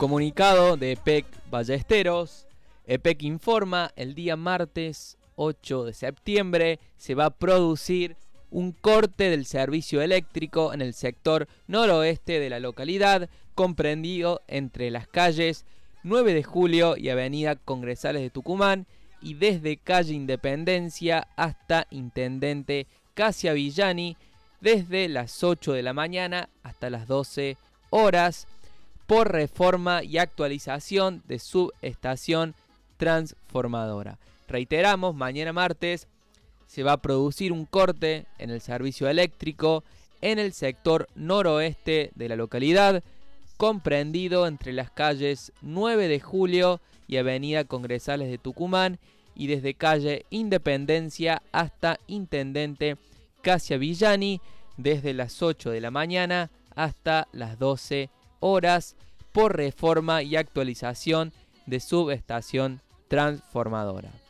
Comunicado de EPEC Ballesteros. EPEC informa, el día martes 8 de septiembre se va a producir un corte del servicio eléctrico en el sector noroeste de la localidad, comprendido entre las calles 9 de Julio y Avenida Congresales de Tucumán, y desde calle Independencia hasta Intendente Casia Villani, desde las 8 de la mañana hasta las 12 horas, por reforma y actualización de subestación transformadora. Reiteramos, mañana martes se va a producir un corte en el servicio eléctrico en el sector noroeste de la localidad, comprendido entre las calles 9 de Julio y Avenida Congresales de Tucumán, y desde calle Independencia hasta Intendente Casia Villani, desde las 8 de la mañana hasta las 12 horas, por reforma y actualización de subestación transformadora.